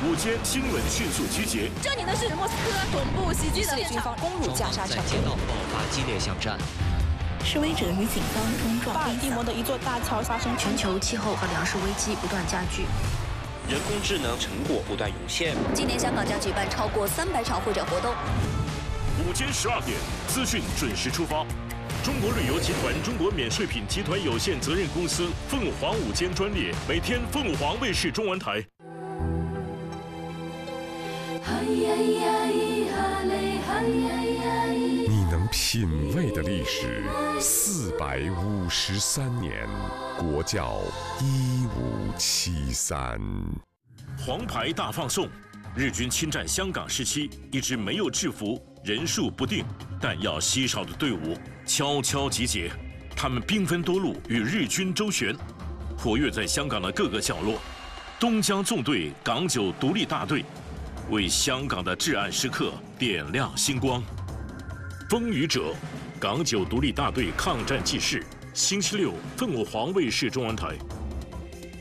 午间新闻迅速集结。 这里呢是莫斯科总部袭击的现场， 攻入加沙城， 在街道爆发激烈巷战。 示威者与警方冲撞。 巴尔的摩的一座大桥发生全球气候和粮食危机不断加剧。 人工智能成果不断涌现。 今年香港将举办超过300场会展活动。 午间12点，资讯准时出发。中国旅游集团中国免税品集团有限责任公司凤凰午间专列，每天凤凰卫视中文台。 你能品味的历史453年，国窖1573。 黄牌大放送，日军侵占香港时期，一支没有制服、人数不定、弹药稀少的队伍悄悄集结，他们兵分多路与日军周旋，活跃在香港的各个角落。东江纵队港九独立大队为香港的至暗时刻点亮星光。风雨者，港九独立大队抗战纪事，星期六凤凰卫视中文台。